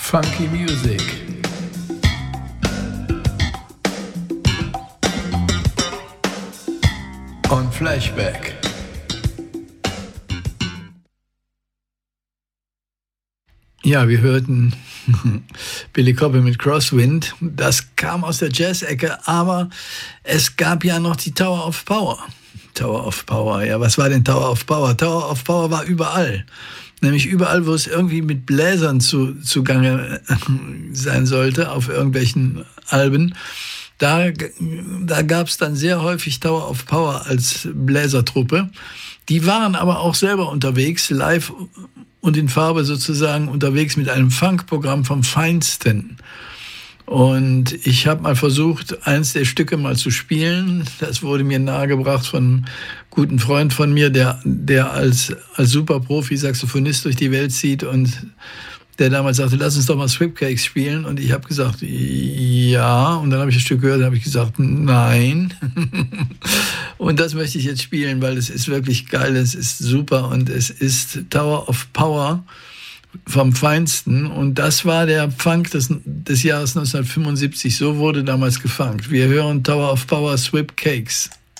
Funky Music. On Flashback. Ja, wir hörten Billy Cobham mit Crosswind. Das kam aus der Jazz-Ecke, aber es gab ja noch die Tower of Power. Tower of Power, ja, was war denn Tower of Power? Tower of Power war überall. Nämlich überall, wo es irgendwie mit Bläsern zugange sein sollte, auf irgendwelchen Alben. Da gab es dann sehr häufig Tower of Power als Bläsertruppe. Die waren aber auch selber unterwegs, live und in Farbe sozusagen unterwegs mit einem Funkprogramm vom Feinsten. Und ich habe mal versucht, eins der Stücke mal zu spielen. Das wurde mir nahegebracht von einem guten Freund von mir, der als Superprofi Saxophonist durch die Welt zieht und der damals sagte, lass uns doch mal Stripcakes spielen. Und ich habe gesagt, ja. Und dann habe ich das Stück gehört und habe ich gesagt, nein. Und das möchte ich jetzt spielen, weil es ist wirklich geil, es ist super und es ist Tower of Power vom Feinsten. Und das war der Funk des Jahres 1975. So wurde damals gefunkt. Wir hören Tower of Power, Stripcakes.